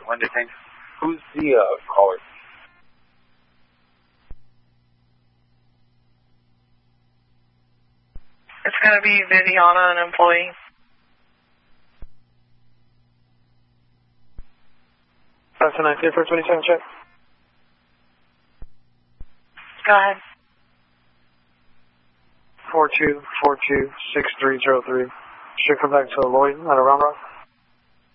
When they think. Who's the caller? It's going to be Viviana, an employee. That's a 9 for 27 check. Go ahead. 42426303. Should come back to Lloyd at a Round Rock.